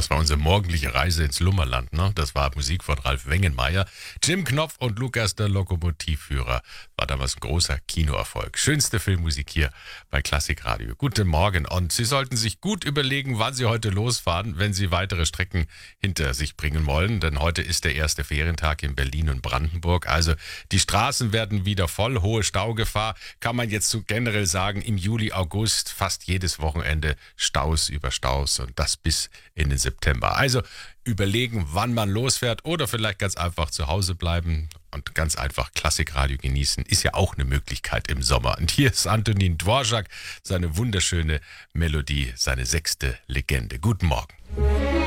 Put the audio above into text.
Das war unsere morgendliche Reise ins Lummerland, ne? Das war Musik von Ralf Wengenmeier. Jim Knopf und Lukas, der Lokomotivführer, war damals ein großer Kinoerfolg. Schönste Filmmusik hier bei Klassikradio. Guten Morgen, und Sie sollten sich gut überlegen, wann Sie heute losfahren, wenn Sie weitere Strecken hinter sich bringen wollen, denn heute ist der erste Ferientag in Berlin und Brandenburg. Also die Straßen werden wieder voll, hohe Staugefahr, kann man jetzt so generell sagen, im Juli, August, fast jedes Wochenende Staus über Staus, und das bis in den September. Also überlegen, wann man losfährt, oder vielleicht ganz einfach zu Hause bleiben und ganz einfach Klassikradio genießen. Ist ja auch eine Möglichkeit im Sommer. Und hier ist Antonin Dvorak, seine wunderschöne Melodie, seine 6. Legende. Guten Morgen.